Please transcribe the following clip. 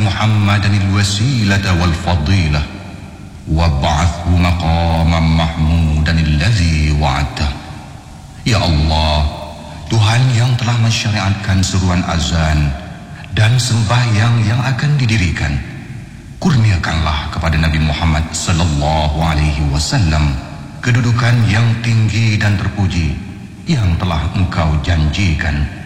Muhammadan al-wasilata wal-fadilah wab'athhu maqaman mahmudan alladhi wa'adta. Ya Allah, Tuhan yang telah mensyariatkan seruan azan dan sembahyang yang akan didirikan, kurniakanlah kepada Nabi Muhammad sallallahu alaihi wasallam kedudukan yang tinggi dan terpuji yang telah Engkau janjikan.